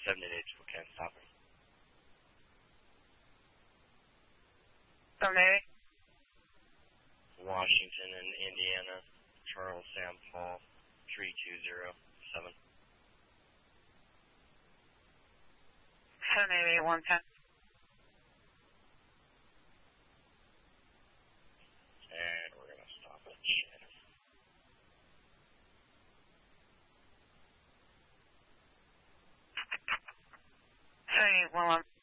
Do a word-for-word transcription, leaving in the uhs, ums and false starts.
seventy-eight, Spokane, stopping. seventy-eight. Washington and Indiana, Charles Sam Paul, three two zero seven. seven eight eight one ten. And we're going to stop at Shannon. seven eight one one.